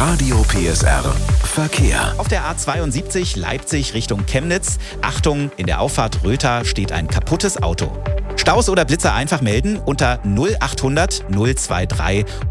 Radio PSR Verkehr. Auf der A72 Leipzig Richtung Chemnitz. Achtung, in der Auffahrt Röther steht ein kaputtes Auto. Staus oder Blitzer einfach melden unter 0800 023